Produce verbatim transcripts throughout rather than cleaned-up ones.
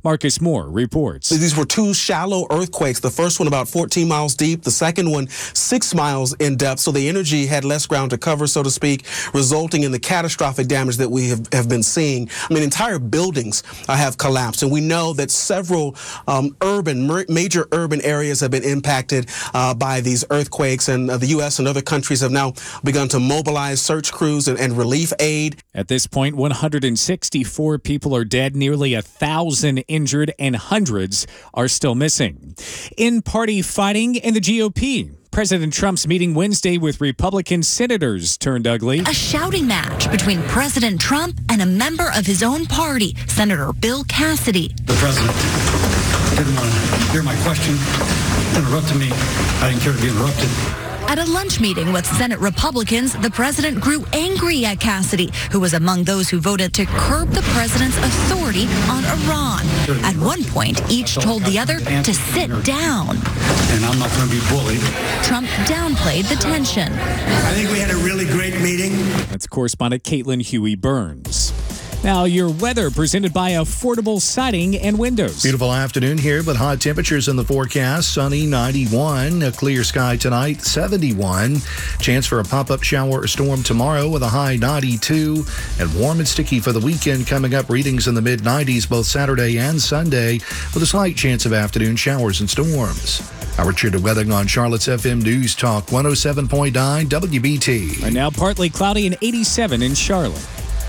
Marcus Moore reports. These were two shallow earthquakes. The first one about fourteen miles deep, the second one six miles in depth. So the energy had less ground to cover, so to speak, resulting in the catastrophic damage that we have, have been seeing. I mean, entire buildings uh, have collapsed. And we know that several um, urban, major urban areas have been impacted uh, by these earthquakes. And uh, the U S and other countries have now begun to mobilize search crews and, and relief aid. At this point, one hundred sixty-four people are dead, nearly a thousand injured, and hundreds are still missing. In party fighting in the G O P, President Trump's meeting Wednesday with Republican senators turned ugly. A shouting match between President Trump and a member of his own party, Senator Bill Cassidy. The president didn't want to hear my question, interrupted me. I didn't care to be interrupted. At a lunch meeting with Senate Republicans, the president grew angry at Cassidy, who was among those who voted to curb the president's authority on Iran. At one point, each told the other to sit down. And I'm not going to be bullied. Trump downplayed the tension. I think we had a really great meeting. That's correspondent Caitlin Huey Burns. Now, your weather presented by Affordable Siding and Windows. Beautiful afternoon here, but hot temperatures in the forecast. Sunny, ninety-one. A clear sky tonight, seventy-one. Chance for a pop-up shower or storm tomorrow with a high ninety-two. And warm and sticky for the weekend coming up. Readings in the mid nineties both Saturday and Sunday with a slight chance of afternoon showers and storms. Our Richard weather on Charlotte's F M News Talk one oh seven point nine W B T. And now partly cloudy and eighty-seven in Charlotte.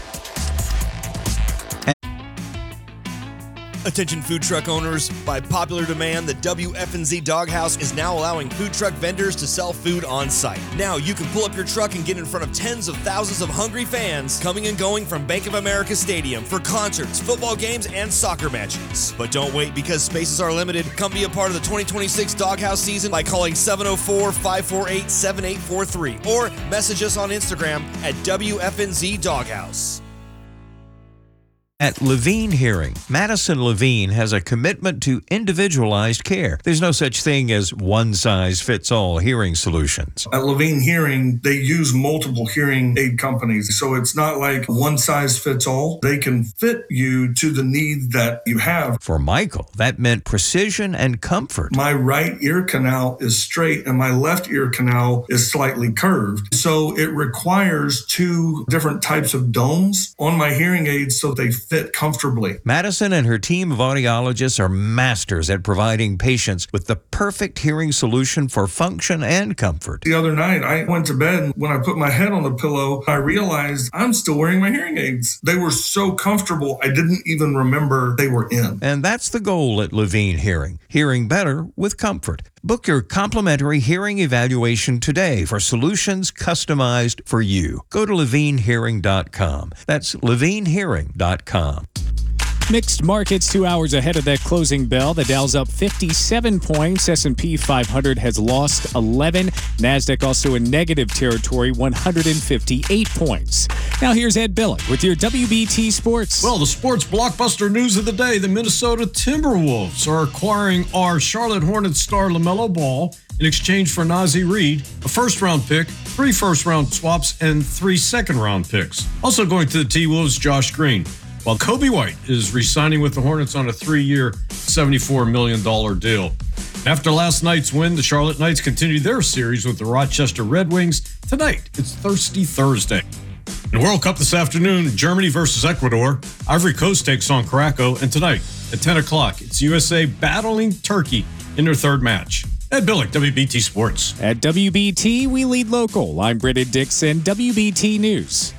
Attention food truck owners, by popular demand, the W F N Z Doghouse is now allowing food truck vendors to sell food on site. Now you can pull up your truck and get in front of tens of thousands of hungry fans coming and going from Bank of America Stadium for concerts, football games, and soccer matches. But don't wait, because spaces are limited. Come be a part of the twenty twenty-six Doghouse season by calling seven oh four, five four eight, seven eight four three or message us on Instagram at W F N Z Doghouse. At Levine Hearing, Madison Levine has a commitment to individualized care. There's no such thing as one-size-fits-all hearing solutions. At Levine Hearing, they use multiple hearing aid companies, so it's not like one size fits all. They can fit you to the need that you have. For Michael, that meant precision and comfort. My right ear canal is straight and my left ear canal is slightly curved, so it requires two different types of domes on my hearing aids so they fit comfortably. Madison and her team of audiologists are masters at providing patients with the perfect hearing solution for function and comfort. The other night, I went to bed, and when I put my head on the pillow, I realized I'm still wearing my hearing aids. They were so comfortable, I didn't even remember they were in. And that's the goal at Levine Hearing, hearing better with comfort. Book your complimentary hearing evaluation today for solutions customized for you. Go to levine hearing dot com. That's levine hearing dot com. Mixed markets two hours ahead of that closing bell. The Dow's up fifty-seven points. S and P five hundred has lost eleven. NASDAQ also in negative territory, one hundred fifty-eight points. Now here's Ed Billick with your W B T Sports. Well, the sports blockbuster news of the day, the Minnesota Timberwolves are acquiring our Charlotte Hornets star LaMelo Ball in exchange for Nazi Reed, a first-round pick, three first-round swaps, and three second-round picks. Also going to the T-Wolves, Josh Green. While Kobe White is re-signing with the Hornets on a three-year, seventy-four million dollars deal. After last night's win, the Charlotte Knights continue their series with the Rochester Red Wings. Tonight, it's Thirsty Thursday. In World Cup this afternoon, Germany versus Ecuador. Ivory Coast takes on Krakow. And tonight, at ten o'clock, it's U S A battling Turkey in their third match. Ed Billick, W B T Sports. At W B T, we lead local. I'm Brendan Dixon, W B T News.